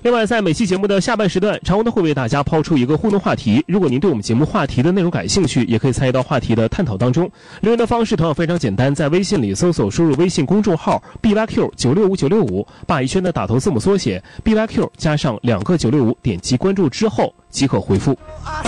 另外，在每期节目的下半时段，常文呢会为大家抛出一个互动话题。如果您对我们节目话题的内容感兴趣，也可以参与到话题的探讨当中。留言的方式同样非常简单，在微信里搜索输入微信公众号 BYQ965965，把一圈的打头字母缩写 BYQ 加上2个965，点击关注之后即可回复。